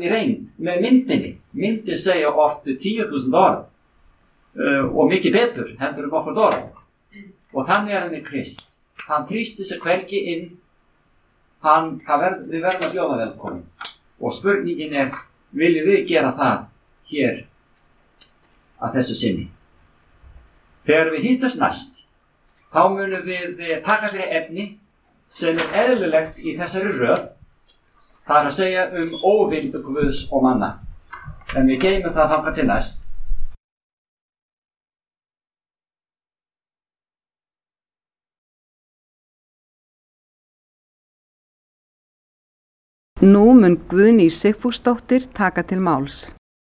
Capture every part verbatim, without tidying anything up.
en í reynd með myndinni. Myndin segja oft tíu þúsund orð uh, og mikið betur heldur um okkur orð. Og þannig er hann með Krist. Hann þrýsti sig hvergi inn. Hann, verð, við verðum að bjóða velkomin. Og spurningin er, viljum við gera það hér að þessu sinni? Þegar við hittumst næst, þá munum við taka fyrir efni sem er eðlilegt í þessari röð. Það er að segja um óvild Guðs og manna. En við geymum það þangað til næst. Nú mun Guðný Sigfúsdóttir taka til máls.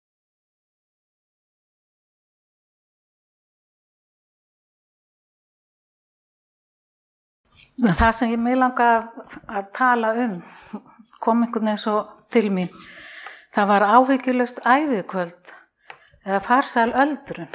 Það sem ég mig langa að tala um kom einhvern veginn svo til mín. Það var áhyggjulaust ævikvöld eða farsæl öldrun.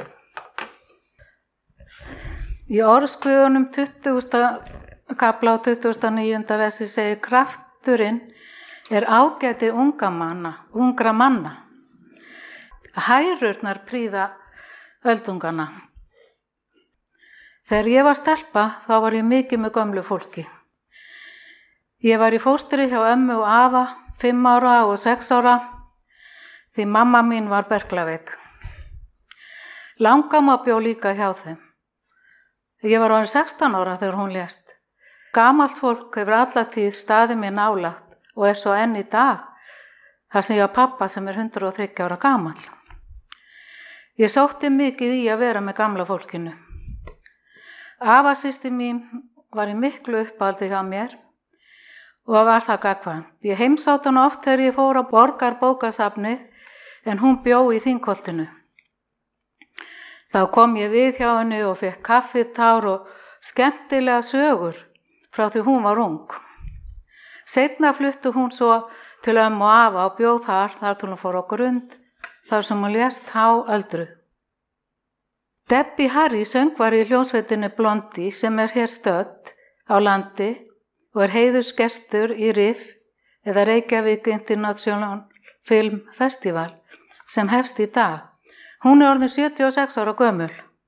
Í Orðsguðunum tuttugasta kafla og tuttugasta og níunda versi segir krafturinn er ágæti unga manna, ungra manna. Hærurnar prýða öldungana. Þegar ég var stelpa, þá var ég mikið með gömlu fólki. Ég var í fóstri hjá ömmu og afa, fimm ára og sex ára, því mamma mín var berklaveik. Langamma bjó líka hjá þeim. Ég var orðin sextán ára þegar hún lést. Gamalt fólk hefur alla tíð staðið mér nálægt og er svo enn í dag, þar sem ég á pappa sem er hundrað og þriggja ára gamall. Ég sótti mikið í að vera með gamla fólkinu. Afasystir mín var í miklu uppáldi hjá mér og var það gagkvæmt. Ég heimsátt hana oft þegar ég fór á Borgarbókasafnið en hún bjó í Þingholtinu. Þá kom ég við hjá henni og fekk kaffitár og skemmtilega sögur frá því hún var ung. Seinna fluttu hún svo til ömmu og afa og bjó þar þar til hún fór á Grund, þar sem hún lést há öldruð. Debbie Harry söngvari í hljómsveitinni Blondie sem er hér stödd á landi og er heiðursgestur í R I F eða Reykjavík International Film Festival sem hefst í dag. Hún er orðin sjötíu og sex ára gömul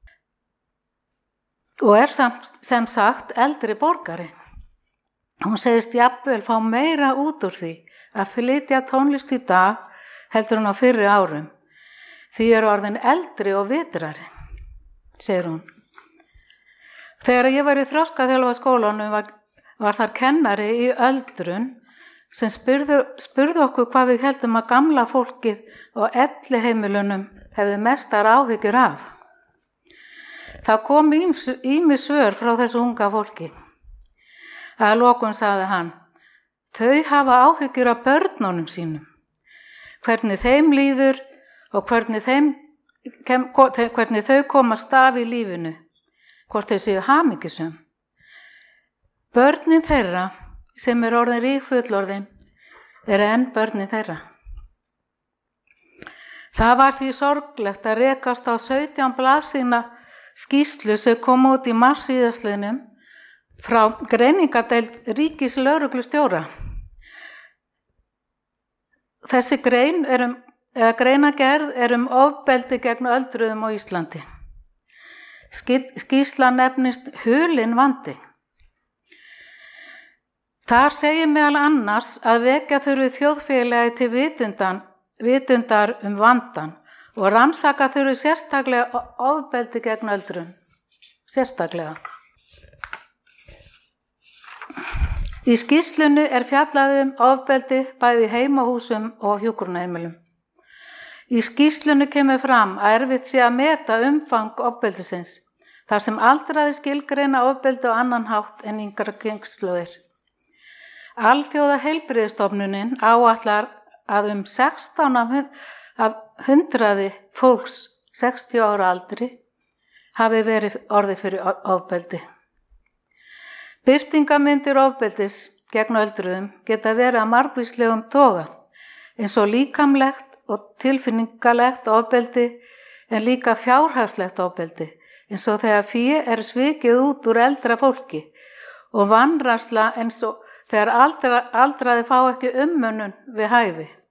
og er samt, sem sagt eldri borgari. Hún segist jafnvel fá meira út úr því að flytja tónlist í dag heldur hún á fyrri árum. Því er orðin eldri og vitrari, segir hún. Þegar ég var í Þroskaþjálfaskólanum var, var þar kennari í öldrun sem spurðu, spurðu okkur hvað við heldum að gamla fólkið og elliheimilunum hefði mestar áhyggjur af. Það kom ýmis svör frá þessu unga fólki. Að lokum sagði hann, þau hafa áhyggjur af börnunum sínum, hvernig þeim líður og hvernig, þeim, kem, hvernig þau komast af í lífinu, hvort þau séu hamingjusum. Börnin þeirra, sem er orðin ríkfullorðin, er enn börnin þeirra. Það var því sorglegt að rekast á sautján blaðsíðna skýrslu sem kom út í mars síðastliðnum frá greiningardeild ríkislögreglustjóra. Þessi grein er um, eða greinagerð er um ofbeldi gegn öldruðum á Íslandi. Skýrslan nefnist Hulinn vandi. Þar segir meðal annars að vekja þurfi þjóðfélagi til vitundan, vitundar um vandan og rannsaka þurfi sérstaklega ofbeldi gegn öldruðum. Sérstaklega. Í skýrslunni er fjallað um ofbeldi bæði í heimahúsum og hjúkrunarheimilum. Í skýrslunni kemur fram að erfitt sé að meta umfang ofbeldisins, þar sem aldraðir skilgreina ofbeldi á annan hátt en yngra kynslóðir. Alþjóða heilbrigðisstofnunin áætlar að um sextán af hundraði fólks sextíu ára aldri hafi verið orðið fyrir ofbeldi. Birtingamyndir ofbeldis gegn öldruðum geta verið að margvíslegum toga, eins og líkamlegt og tilfinningalegt ofbeldi en líka fjárhagslegt ofbeldi, eins og þegar fé er svikið út úr eldra fólki og vanræksla eins og þegar aldra, aldraði fá ekki umönnun við hæfi.